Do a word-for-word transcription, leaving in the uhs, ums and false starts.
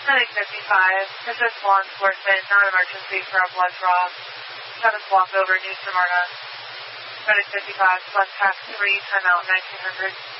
Medic fifty-five, assist law enforcement, non-emergency for a blood draw. seventh block over, New Smyrna. Medic fifty-five, plus tax three, timeout nineteen hundred.